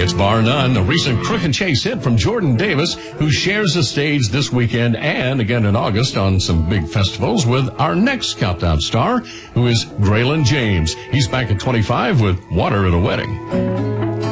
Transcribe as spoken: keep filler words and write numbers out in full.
It's bar none, a recent Crook and Chase hit from Jordan Davis, who shares the stage this weekend and again in August on some big festivals with our next countdown star, who is Graylin James. He's back at twenty-five with Water at a Wedding.